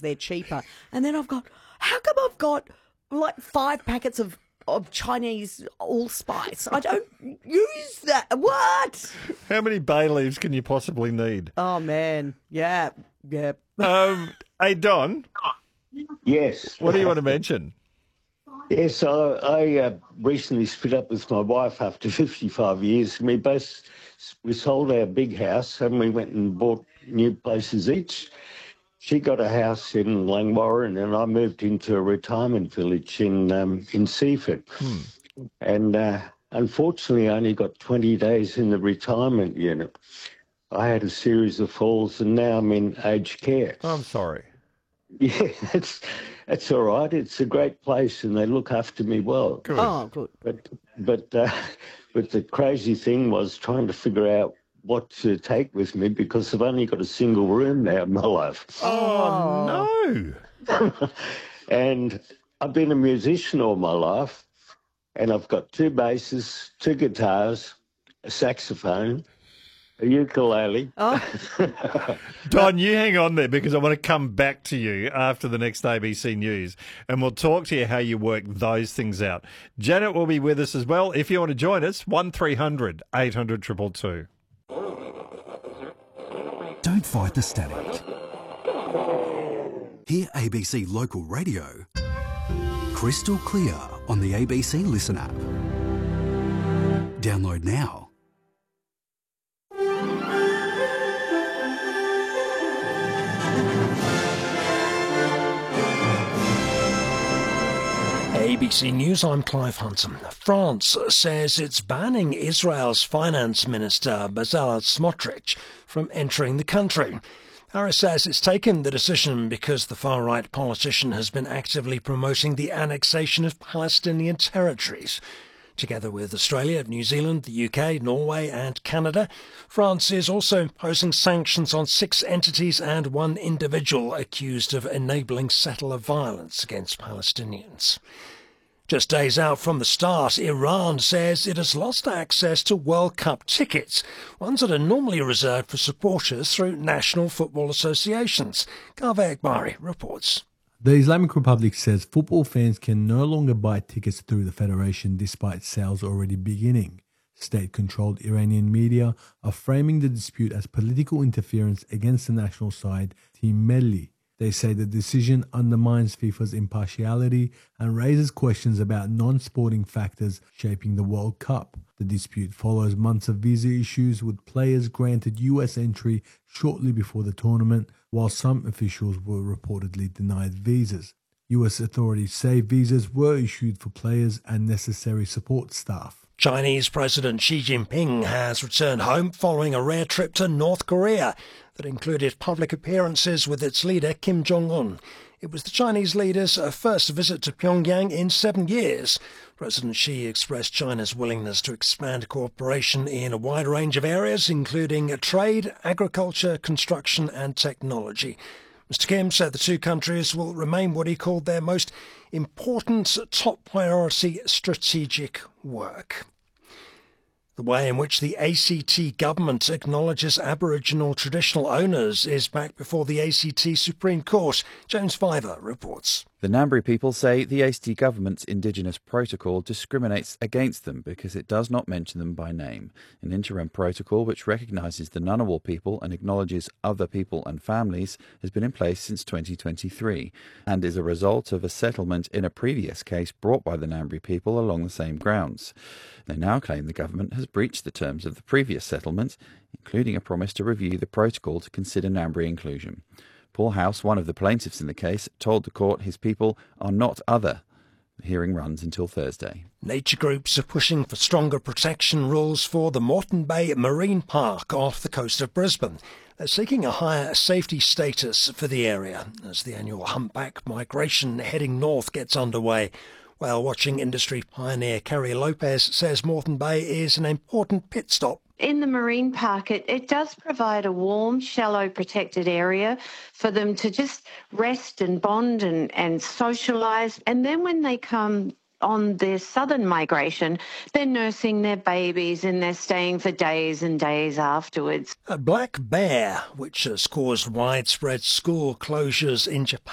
because they're cheaper. And then how come I've got like 5 packets of Chinese allspice? I don't use that. What? How many bay leaves can you possibly need? Oh, man. Yeah. Hey, Don, Yes. what do you want to mention? Yes, I recently split up with my wife after 55 years. We sold our big house and we went and bought new places each. She got a house in Langwarrin and I moved into a retirement village in Seaford. And unfortunately, I only got 20 days in the retirement unit. I had a series of falls and now I'm in aged care. I'm sorry. Yeah, that's all right. It's a great place, and they look after me well. Good. Oh, good. But the crazy thing was trying to figure out what to take with me because I've only got a single room now in my life. Oh, no. And I've been a musician all my life, and I've got 2 basses, 2 guitars, a saxophone, a ukulele. Don, you hang on there because I want to come back to you after the next ABC News and we'll talk to you how you work those things out. Janet will be with us as well. If you want to join us, 1300 800 222. Don't fight the static. Hear ABC Local Radio crystal clear on the ABC Listen app. Download now. ABC News, I'm Clive Hunton. France says it's banning Israel's finance minister Bezalel Smotrich from entering the country. Paris says it's taken the decision because the far-right politician has been actively promoting the annexation of Palestinian territories. Together with Australia, New Zealand, the UK, Norway and Canada, France is also imposing sanctions on 6 entities and 1 individual accused of enabling settler violence against Palestinians. Just days out from the start, Iran says it has lost access to World Cup tickets, ones that are normally reserved for supporters through national football associations. Kaveh Akbari reports. The Islamic Republic says football fans can no longer buy tickets through the federation despite sales already beginning. State-controlled Iranian media are framing the dispute as political interference against the national side, Team Melli. They say the decision undermines FIFA's impartiality and raises questions about non-sporting factors shaping the World Cup. The dispute follows months of visa issues with players granted US entry shortly before the tournament, while some officials were reportedly denied visas. US authorities say visas were issued for players and necessary support staff. Chinese President Xi Jinping has returned home following a rare trip to North Korea that included public appearances with its leader Kim Jong-un. It was the Chinese leader's first visit to Pyongyang in 7 years. President Xi expressed China's willingness to expand cooperation in a wide range of areas, including trade, agriculture, construction and technology. Mr. Kim said the 2 countries will remain what he called their most important top priority strategic work. The way in which the ACT government acknowledges Aboriginal traditional owners is back before the ACT Supreme Court. James Fiver reports. The Ngambri people say the ACT government's Indigenous protocol discriminates against them because it does not mention them by name. An interim protocol which recognises the Ngunnawal people and acknowledges other people and families has been in place since 2023 and is a result of a settlement in a previous case brought by the Ngambri people along the same grounds. They now claim the government has breached the terms of the previous settlement, including a promise to review the protocol to consider Ngambri inclusion. Paul House, one of the plaintiffs in the case, told the court his people are not other. The hearing runs until Thursday. Nature groups are pushing for stronger protection rules for the Moreton Bay Marine Park off the coast of Brisbane. They're seeking a higher safety status for the area as the annual humpback migration heading north gets underway. Whale-watching industry pioneer Kerry Lopez says Moreton Bay is an important pit stop. In the marine park, it does provide a warm, shallow, protected area for them to just rest and bond and socialise. And then when they come on their southern migration, they're nursing their babies and they're staying for days and days afterwards. A black bear, which has caused widespread school closures in Japan,